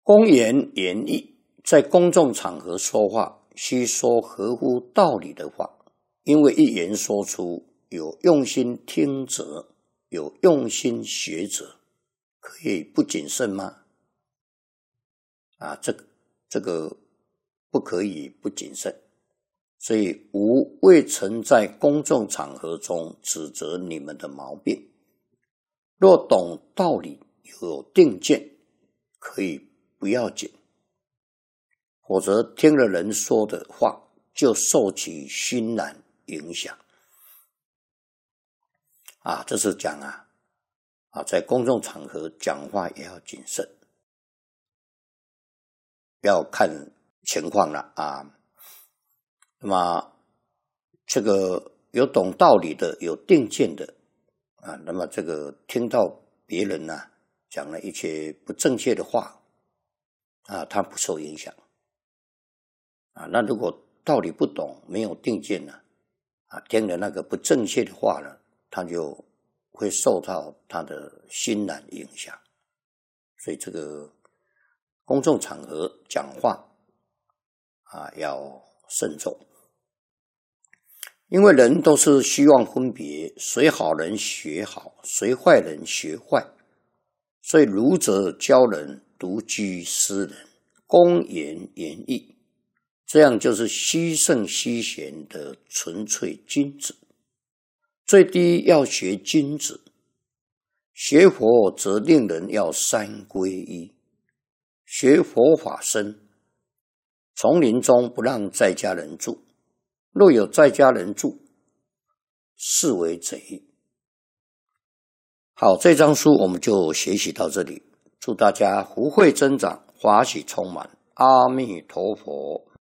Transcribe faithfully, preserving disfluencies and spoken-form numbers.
公言严义，在公众场合说话，须说合乎道理的话，因为一言说出，有用心听者，有用心学者，可以不谨慎吗？啊，这个这个不可以不谨慎。所以吾未曾在公众场合中指责你们的毛病。若懂道理，有定见，可以不要紧，否则听了人说的话，就受其熏染影响。啊，这是讲啊，啊，在公众场合讲话也要谨慎，要看情况了啊。那么这个有懂道理的，有定见的啊，那么这个听到别人呢、啊、讲了一些不正确的话啊，他不受影响啊。那如果道理不懂，没有定见呢啊，听了那个不正确的话呢，他就会受到他的熏染影响。所以这个公众场合讲话啊要慎重。因为人都是希望分别，随好人学好，随坏人学坏，所以儒者教人独居斯人，公言严义，这样就是虚圣虚贤的纯粹君子。最低要学君子，学佛则令人要三归一，学佛法僧，丛林中不让在家人住，若有在家人住，视为贼。好，这章书我们就学习到这里，祝大家福慧增长，法喜充满，阿弥陀佛。